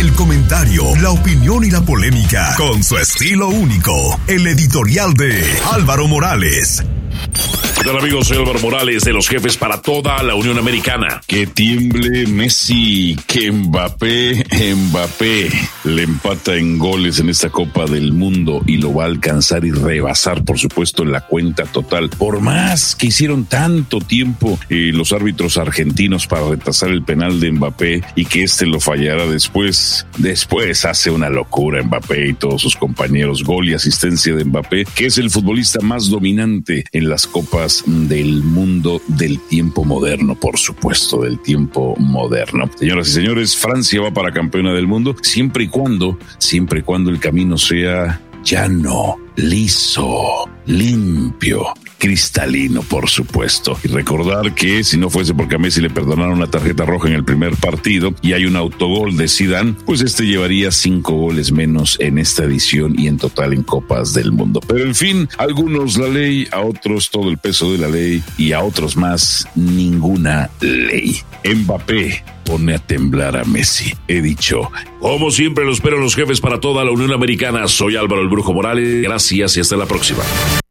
El comentario, la opinión y la polémica con su estilo único. El editorial de Álvaro Morales. ¿Qué tal, amigos? Soy Álvaro Morales de los Jefes para toda la Unión Americana. Que tiemble Messi, que Mbappé le empata en goles en esta Copa del Mundo y lo va a alcanzar y rebasar, por supuesto, en la cuenta total. Por más que hicieron tanto tiempo los árbitros argentinos para retrasar el penal de Mbappé y que lo fallara después hace una locura Mbappé y todos sus compañeros. Gol y asistencia de Mbappé, que es el futbolista más dominante en las Copas del Mundo del tiempo moderno, por supuesto, del tiempo moderno. Señoras y señores, Francia va para campeona del mundo siempre y cuando el camino sea llano, liso, limpio, cristalino, por supuesto. Y recordar que si no fuese porque a Messi le perdonaron una tarjeta roja en el primer partido y hay un autogol de Zidane, pues llevaría 5 goles menos en esta edición y en total en Copas del Mundo. Pero en fin, a algunos la ley, a otros todo el peso de la ley y a otros más ninguna ley. Mbappé pone a temblar a Messi. He dicho. Como siempre, lo espero en los Jefes para toda la Unión Americana. Soy Álvaro el Brujo Morales. Gracias y hasta la próxima.